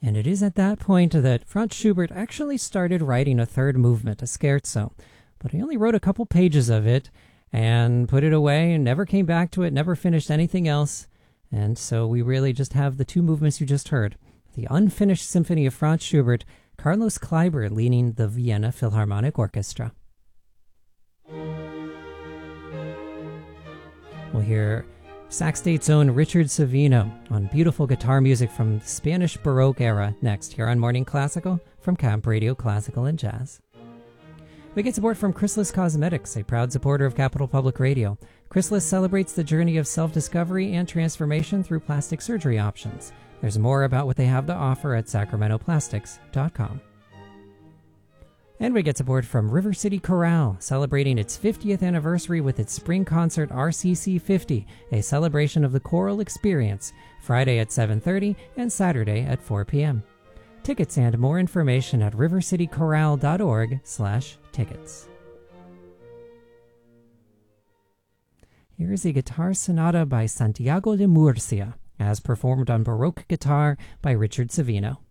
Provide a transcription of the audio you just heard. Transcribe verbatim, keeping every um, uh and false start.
And it is at that point that Franz Schubert actually started writing a third movement, a scherzo. But he only wrote a couple pages of it and put it away and never came back to it, never finished anything else. And so we really just have the two movements you just heard. The unfinished symphony of Franz Schubert, Carlos Kleiber leading the Vienna Philharmonic Orchestra. We'll hear Sax State's own Richard Savino on beautiful guitar music from the Spanish Baroque era next here on Morning Classical from Camp Radio Classical and Jazz. We get support from Chrysalis Cosmetics, a proud supporter of Capital Public Radio. Chrysalis celebrates the journey of self-discovery and transformation through plastic surgery options. There's more about what they have to offer at sacramento plastics dot com. And we get support from River City Chorale, celebrating its fiftieth anniversary with its spring concert R C C fifty, a celebration of the choral experience, Friday at seven thirty and Saturday at four p.m. Tickets and more information at river city chorale dot org slash tickets. Here is a guitar sonata by Santiago de Murcia, as performed on Baroque guitar by Richard Savino.